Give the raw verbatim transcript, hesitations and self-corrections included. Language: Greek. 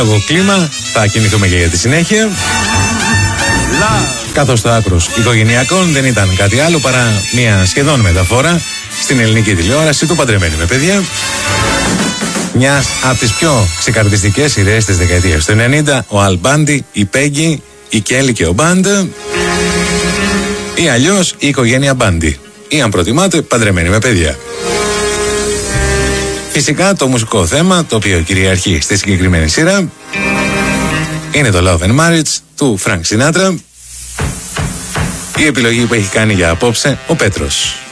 Το κλίμα, θα κινηθούμε και για τη συνέχεια. Καθώς το άκρος οικογενειακών δεν ήταν κάτι άλλο παρά μια σχεδόν μεταφορά στην ελληνική τηλεόραση του Παντρεμένοι με παιδιά. Μιας από τις πιο ξεκαρδιστικές σειρές της δεκαετίας του ενενήντα, ο Αλ Μπάντι, η Πέγγι, η Κέλη και ο Μπάντ, ή αλλιώς η οικογένεια Μπάντι, ή αν προτιμάτε Παντρεμένοι με παιδιά. Φυσικά το μουσικό θέμα, το οποίο κυριαρχεί στη συγκεκριμένη σειρά, είναι το Love and Marriage του Frank Sinatra, η επιλογή που έχει κάνει για απόψε ο Πέτρος.